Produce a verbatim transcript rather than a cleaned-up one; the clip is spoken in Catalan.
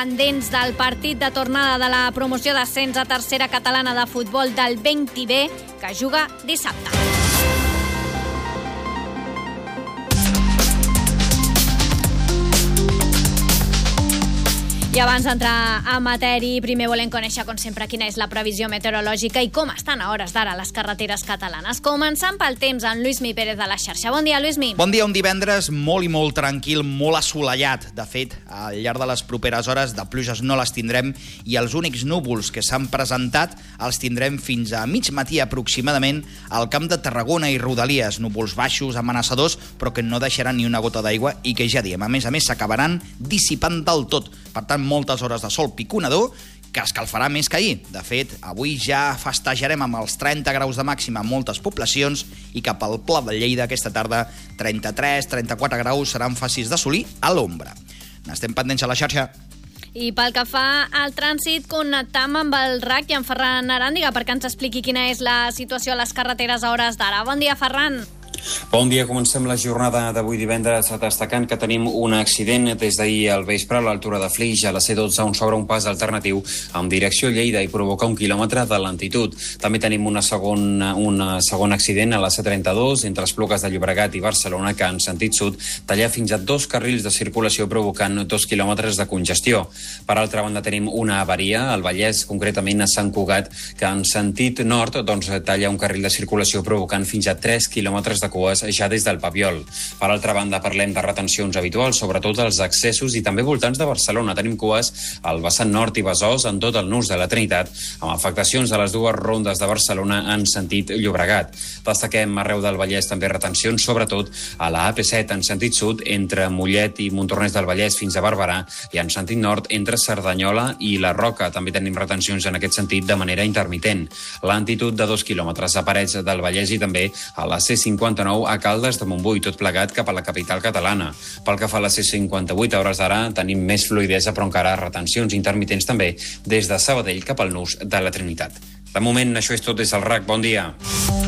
pendents del partit de tornada de la promoció d'ascens a tercera catalana de futbol del vint B, que juga dissabte. I abans d'entrar a matèria, primer volem conèixer, com sempre, quina és la previsió meteorològica i com estan a hores d'ara les carreteres catalanes. Començant pel temps, amb Lluïsmi Pérez de la xarxa. Bon dia, Lluïsmi. Bon dia, un divendres molt i molt tranquil, molt assolellat. De fet, al llarg de les properes hores de pluges no les tindrem i els únics núvols que s'han presentat els tindrem fins a mig matí aproximadament al Camp de Tarragona i Rodalies. Núvols baixos, amenaçadors, però que no deixaran ni una gota d'aigua i que ja diem, a més a més, s'acabaran dissipant del tot. Per tant, moltes hores de sol piconador, que escalfarà més que ahir. De fet, avui ja festejarem amb els trenta graus de màxima a moltes poblacions i cap al Pla de Lleida aquesta tarda trenta-tres trenta-quatre graus seran fàcils d'assolir a l'ombra. N'estem pendents a la xarxa. I pel que fa al trànsit, connectam amb el R A C i amb Ferran Aràndiga perquè ens expliqui quina és la situació a les carreteres a hores d'ara. Bon dia, Ferran. Bon dia, comencem la jornada d'avui divendres destacant que tenim un accident des d'ahir al vespre a l'altura de Flix, a la C dotze, on s'obre un pas alternatiu amb direcció a Lleida i provoca un quilòmetre de lentitud. També tenim una segon, una segon accident a la C trenta-dos entre Esplugues de Llobregat i Barcelona, que en sentit sud talla fins a dos carrils de circulació provocant dos quilòmetres de congestió. Per altra banda, tenim una avaria al Vallès, concretament a Sant Cugat, que en sentit nord doncs, talla un carril de circulació provocant fins a tres quilòmetres de cues ja des del Papiol. Per altra banda, parlem de retencions habituals, sobretot als accessos i també voltants de Barcelona. Tenim cues al vessant nord i Besòs en tot el nus de la Trinitat, amb afectacions a les dues rondes de Barcelona en sentit Llobregat. Destaquem arreu del Vallès també retencions, sobretot a la A P set en sentit sud, entre Mollet i Montornès del Vallès fins a Barberà, i en sentit nord entre Cerdanyola i la Roca. També tenim retencions en aquest sentit de manera intermitent. Lentitud de dos quilòmetres a Parets del Vallès i també a la C cinquanta-nou a Caldes de Montbui, tot plegat cap a la capital catalana. Pel que fa a la C cinquanta-vuit, a hores d'ara tenim més fluïdesa, però encara retencions intermitents també des de Sabadell cap al nus de la Trinitat. De moment, això és tot des del R A C. Bon dia.